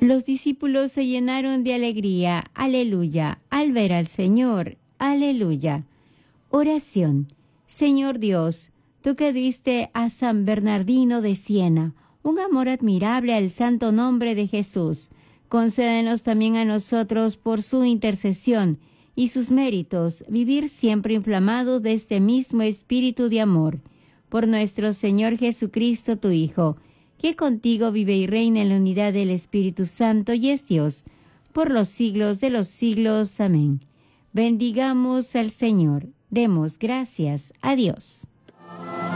Los discípulos se llenaron de alegría, aleluya, al ver al Señor, aleluya. Oración. Señor Dios, tú que diste a San Bernardino de Siena un amor admirable al santo nombre de Jesús, concédenos también a nosotros por su intercesión y sus méritos vivir siempre inflamados de este mismo espíritu de amor. Por nuestro Señor Jesucristo, tu Hijo, que contigo vive y reina en la unidad del Espíritu Santo y es Dios, por los siglos de los siglos. Amén. Bendigamos al Señor. Demos gracias a Dios.